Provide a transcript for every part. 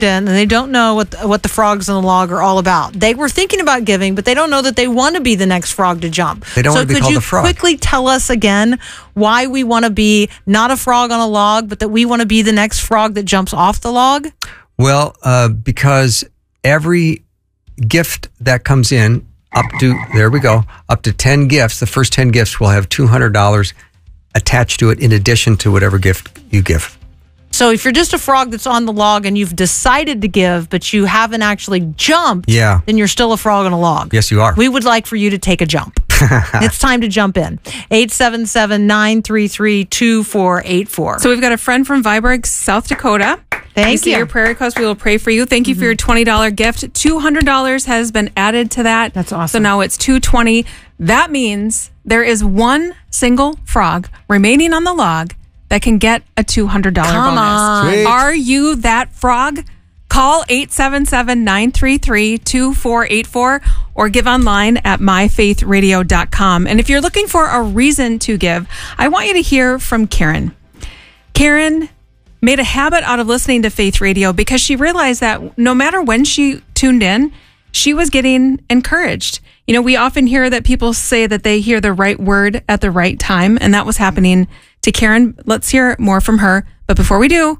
in and they don't know what the frogs in the log are all about. They were thinking about giving, but they don't know that they want to be the next frog to jump. They don't want to be called a frog. So could you quickly tell us again why we want to be not a frog on a log, but that we want to be the next frog that jumps off the log? Well, because every gift that comes in, up to 10 gifts, the first 10 gifts will have $200 attached to it in addition to whatever gift you give. So if you're just a frog that's on the log and you've decided to give, but you haven't actually jumped, then you're still a frog on a log. Yes, you are. We would like for you to take a jump. It's time to jump in. 877-933-2484. So we've got a friend from Viborg, South Dakota. Thank you. Your prayer request. We will pray for you. Thank you for your $20 gift. $200 has been added to that. That's awesome. So now it's $220. That means there is one single frog remaining on the log that can get a $200 bonus. On. Are you that frog? Call 877-933-2484 or give online at myfaithradio.com. And if you're looking for a reason to give, I want you to hear from Karen. Karen made a habit out of listening to Faith Radio because she realized that no matter when she tuned in, she was getting encouraged. You know, we often hear that people say that they hear the right word at the right time, and that was happening to Karen. Let's hear more from her. But before we do,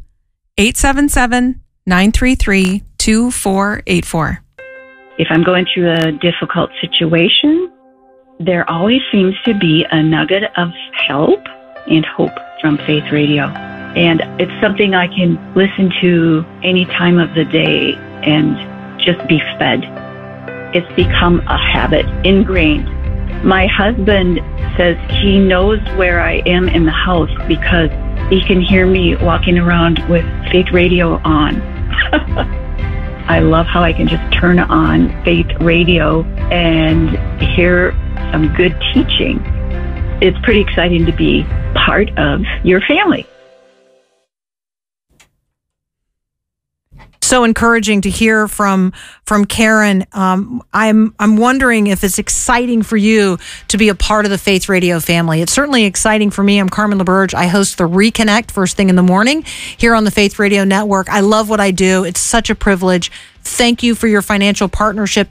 877-933-2484. If I'm going through a difficult situation, there always seems to be a nugget of help and hope from Faith Radio. And it's something I can listen to any time of the day and just be fed. It's become a habit, ingrained. My husband says he knows where I am in the house because he can hear me walking around with Faith Radio on. I love how I can just turn on Faith Radio and hear some good teaching. It's pretty exciting to be part of your family. So encouraging to hear from Karen. I'm wondering if it's exciting for you to be a part of the Faith Radio family. It's certainly exciting for me. I'm Carmen LaBerge. I host the Reconnect first thing in the morning here on the Faith Radio Network. I love what I do. It's such a privilege. Thank you for your financial partnership